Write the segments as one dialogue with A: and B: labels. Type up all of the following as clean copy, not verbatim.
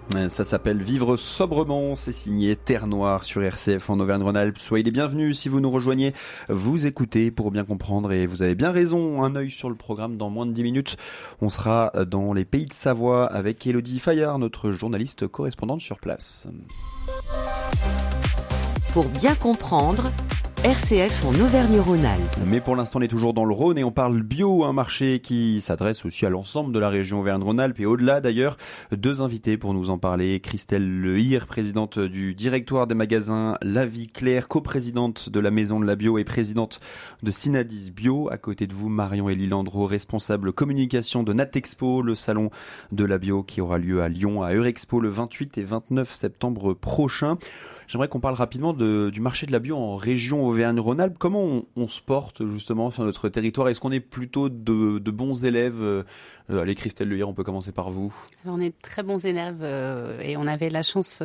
A: Ça s'appelle Vivre sobrement, c'est signé Terre Noire sur RCF en Auvergne-Rhône-Alpes. Soyez les bienvenus si vous nous rejoignez, vous écoutez pour bien comprendre et vous avez bien raison, un œil sur le programme dans moins de 10 minutes. On sera dans les pays de Savoie avec Élodie Fayard, notre journaliste correspondante sur place.
B: Pour bien comprendre, RCF en Auvergne-Rhône-Alpes.
A: Mais pour l'instant, on est toujours dans le Rhône et on parle bio, un marché qui s'adresse aussi à l'ensemble de la région Auvergne-Rhône-Alpes et au-delà d'ailleurs. Deux invités pour nous en parler. Christelle Lehir, présidente du directoire des magasins La Vie Claire, coprésidente de la Maison de la Bio et présidente de Synadis Bio. À côté de vous, Marion-Élie Landreau, responsable communication de Natexpo, le salon de la bio qui aura lieu à Lyon, à Eurexpo le 28 et 29 septembre prochain. J'aimerais qu'on parle rapidement du marché de la bio en région Auvergne-Rhône-Alpes. Comment on se porte justement sur notre territoire ? Est-ce qu'on est plutôt de bons élèves ? Allez, Christelle Lehir, on peut commencer par vous.
C: Alors, on est de très bons élèves et on avait la chance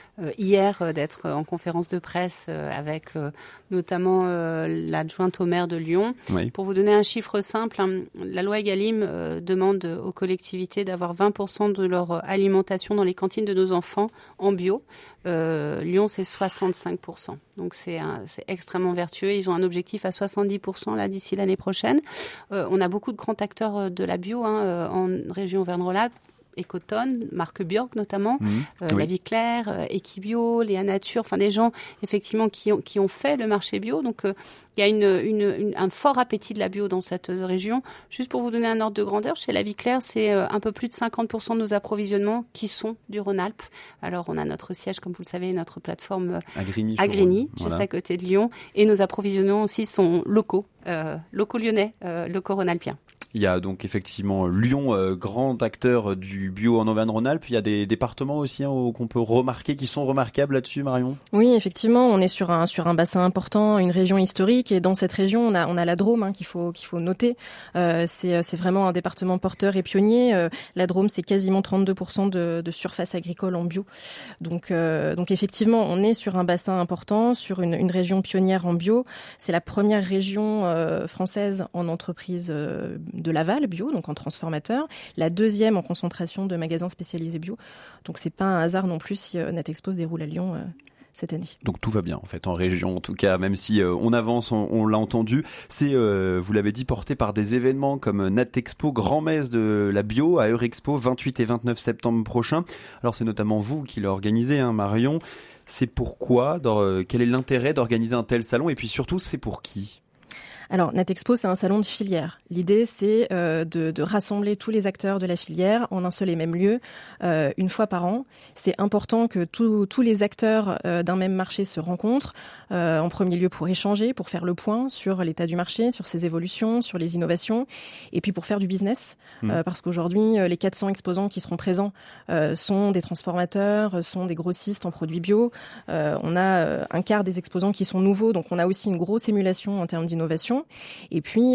C: hier d'être en conférence de presse avec notamment l'adjointe au maire de Lyon.
A: Oui.
C: Pour vous donner un chiffre simple, la loi Egalim demande aux collectivités d'avoir 20% de leur alimentation dans les cantines de nos enfants en bio. Lyon, c'est 65%. Donc, c'est extrêmement vertueux. Ils ont un objectif à 70% là d'ici l'année prochaine. On a beaucoup de grands acteurs de la bio en région Auvergne-Rhône-Alpes. Ecotone, marque Björk notamment,
A: Oui.
C: La Vie Claire, Equibio, Léa Nature, enfin des gens effectivement qui ont fait le marché bio. Donc il y a un fort appétit de la bio dans cette région. Juste pour vous donner un ordre de grandeur, chez La Vie Claire, c'est un peu plus de 50% de nos approvisionnements qui sont du Rhône-Alpes. Alors on a notre siège, comme vous le savez, notre plateforme
A: À Grigny,
C: juste
A: voilà.
C: à côté de Lyon. Et nos approvisionnements aussi sont locaux lyonnais, locaux rhône-alpiens.
A: Il y a donc effectivement Lyon, grand acteur du bio en Auvergne-Rhône-Alpes. Il y a des départements aussi qu'on peut remarquer, qui sont remarquables là-dessus, Marion ?
D: Oui, effectivement, on est sur un bassin important, une région historique, et dans cette région, on a la Drôme qu'il faut noter. C'est vraiment un département porteur et pionnier. La Drôme, c'est quasiment 32% de surface agricole en bio. Donc effectivement, on est sur un bassin important, sur une région pionnière en bio. C'est la première région française en entreprise de l'aval bio, donc en transformateur, la deuxième en concentration de magasins spécialisés bio. Donc c'est pas un hasard non plus si Natexpo se déroule à Lyon cette année.
A: Donc tout va bien en fait en région, en tout cas, même si on avance, on l'a entendu. C'est, vous l'avez dit, porté par des événements comme Natexpo, grand-messe de la bio à Eurexpo, 28 et 29 septembre prochain. Alors c'est notamment vous qui l'avez organisé, Marion. C'est pourquoi, quel est l'intérêt d'organiser un tel salon et puis surtout c'est pour qui ?
D: Alors, Natexpo, c'est un salon de filière. L'idée, c'est de rassembler tous les acteurs de la filière en un seul et même lieu, une fois par an. C'est important que tous les acteurs d'un même marché se rencontrent, en premier lieu pour échanger, pour faire le point sur l'état du marché, sur ses évolutions, sur les innovations, et puis pour faire du business. Parce qu'aujourd'hui, les 400 exposants qui seront présents sont des transformateurs, sont des grossistes en produits bio. On a un quart des exposants qui sont nouveaux, donc on a aussi une grosse émulation en termes d'innovation. Et puis,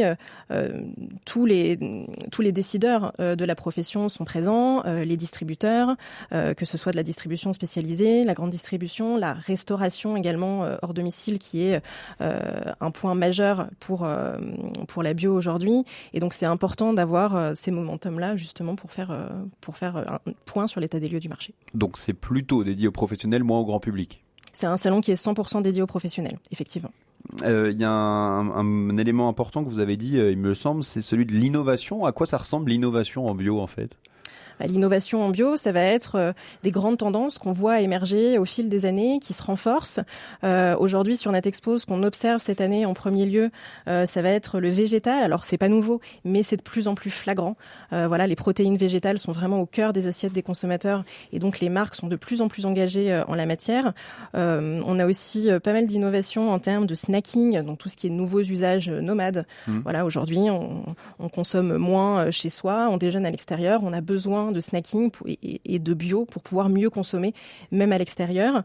D: tous les décideurs de la profession sont présents, les distributeurs, que ce soit de la distribution spécialisée, la grande distribution, la restauration également hors domicile, qui est un point majeur pour la bio aujourd'hui. Et donc, c'est important d'avoir ces momentum-là, justement, pour faire un point sur l'état des lieux du marché.
A: Donc, c'est plutôt dédié aux professionnels, moins au grand public.
D: C'est un salon qui est 100% dédié aux professionnels, effectivement.
A: Il y a un élément important que vous avez dit, il me semble, c'est celui de l'innovation. À quoi ça ressemble l'innovation en bio en fait ?
D: L'innovation en bio, ça va être des grandes tendances qu'on voit émerger au fil des années, qui se renforcent. Aujourd'hui, sur Natexpo, ce qu'on observe cette année en premier lieu, ça va être le végétal. Alors, c'est pas nouveau, mais c'est de plus en plus flagrant. Les protéines végétales sont vraiment au cœur des assiettes des consommateurs, et donc les marques sont de plus en plus engagées en la matière. On a aussi pas mal d'innovations en termes de snacking, donc tout ce qui est nouveaux usages nomades. Aujourd'hui, on consomme moins chez soi, on déjeune à l'extérieur, on a besoin de snacking et de bio pour pouvoir mieux consommer, même à l'extérieur.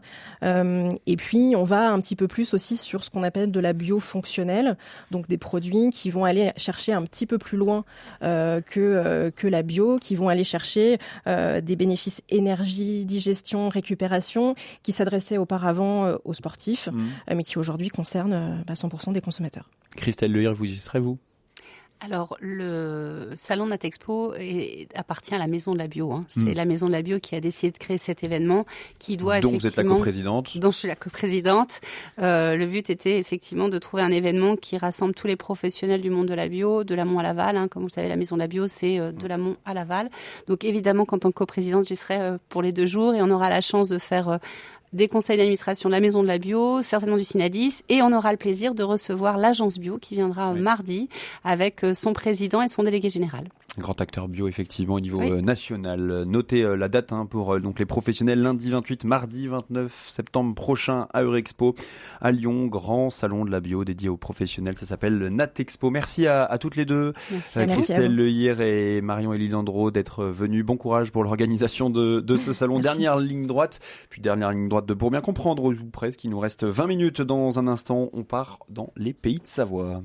D: Et puis, on va un petit peu plus aussi sur ce qu'on appelle de la bio fonctionnelle, donc des produits qui vont aller chercher un petit peu plus loin que la bio, qui vont aller chercher des bénéfices énergie, digestion, récupération, qui s'adressaient auparavant aux sportifs, mais qui aujourd'hui concernent 100% des consommateurs.
A: Christelle Lehir, vous y serez, vous ?
C: Alors, le salon Natexpo appartient à la Maison de la Bio. C'est la Maison de la Bio qui a décidé de créer cet événement, qui doit
A: dont vous êtes la coprésidente.
C: Dont je suis la coprésidente. Le but était effectivement de trouver un événement qui rassemble tous les professionnels du monde de la bio, de l'amont à l'aval. Comme vous savez, la Maison de la Bio, c'est de l'amont à l'aval. Donc évidemment, qu'en tant que coprésidente, j'y serai pour les 2 jours et on aura la chance de faire des conseils d'administration de la Maison de la Bio, certainement du Synadis, et on aura le plaisir de recevoir l'agence bio qui viendra mardi avec son président et son délégué général.
A: Grand acteur bio, effectivement, au niveau national. Notez la date pour donc les professionnels, lundi 28, mardi 29 septembre prochain à Eurexpo, à Lyon, grand salon de la bio dédié aux professionnels. Ça s'appelle Natexpo. Merci à toutes les deux, Christelle Lehir et Marion-Élie Landreau, d'être venues. Bon courage pour l'organisation de ce salon. Dernière ligne droite, puis dernière ligne droite pour bien comprendre, ou presque. Il nous reste 20 minutes dans un instant. On part dans les pays de Savoie.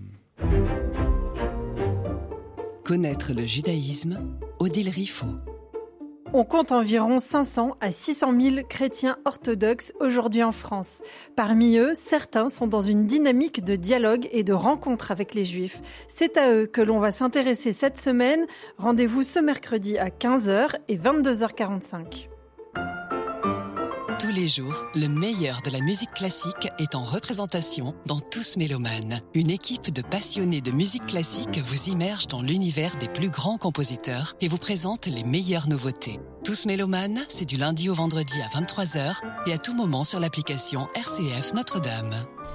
B: Connaître le judaïsme, Odile Riffaut.
E: On compte environ 500 à 600 000 chrétiens orthodoxes aujourd'hui en France. Parmi eux, certains sont dans une dynamique de dialogue et de rencontre avec les Juifs. C'est à eux que l'on va s'intéresser cette semaine. Rendez-vous ce mercredi à 15h et 22h45.
B: Tous les jours, le meilleur de la musique classique est en représentation dans Tous Mélomanes. Une équipe de passionnés de musique classique vous immerge dans l'univers des plus grands compositeurs et vous présente les meilleures nouveautés. Tous Mélomanes, c'est du lundi au vendredi à 23h et à tout moment sur l'application RCF Notre-Dame.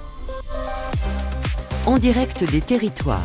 B: En direct des territoires.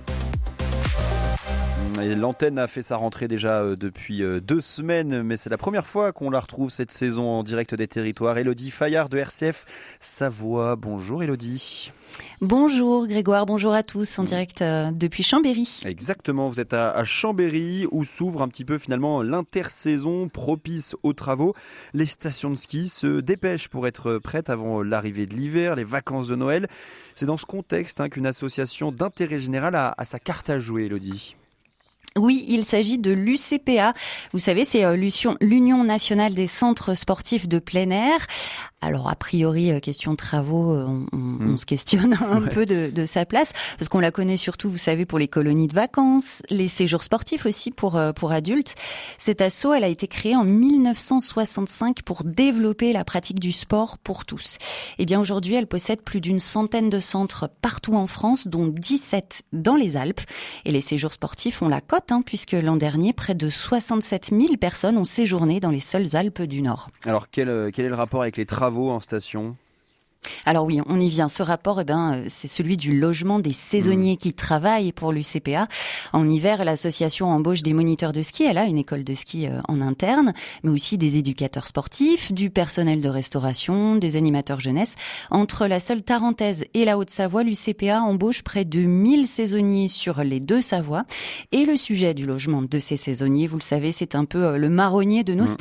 A: Et l'antenne a fait sa rentrée déjà depuis 2 semaines, mais c'est la première fois qu'on la retrouve cette saison en direct des territoires. Élodie Fayard de RCF Savoie. Bonjour Élodie.
F: Bonjour Grégoire, bonjour à tous, en direct depuis Chambéry.
A: Exactement, vous êtes à Chambéry où s'ouvre un petit peu finalement l'intersaison propice aux travaux. Les stations de ski se dépêchent pour être prêtes avant l'arrivée de l'hiver, les vacances de Noël. C'est dans ce contexte qu'une association d'intérêt général a sa carte à jouer, Élodie.
F: Oui, il s'agit de l'UCPA. Vous savez, c'est l'Union nationale des centres sportifs de plein air. Alors, a priori, question travaux, on se questionne un peu de sa place, parce qu'on la connaît surtout, vous savez, pour les colonies de vacances, les séjours sportifs aussi pour adultes. Cette asso, elle a été créée en 1965 pour développer la pratique du sport pour tous. Eh bien, aujourd'hui, elle possède plus d'une centaine de centres partout en France, dont 17 dans les Alpes. Et les séjours sportifs ont la cote, puisque l'an dernier, près de 67 000 personnes ont séjourné dans les seules Alpes du Nord.
A: Alors, quel est le rapport avec les travaux en station ?
F: Alors oui, on y vient. Ce rapport, c'est celui du logement des saisonniers qui travaillent pour l'UCPA. En hiver, l'association embauche des moniteurs de ski. Elle a une école de ski en interne, mais aussi des éducateurs sportifs, du personnel de restauration, des animateurs jeunesse. Entre la seule Tarentaise et la Haute-Savoie, l'UCPA embauche près de 1000 saisonniers sur les 2 Savoies. Et le sujet du logement de ces saisonniers, vous le savez, c'est un peu le marronnier de nos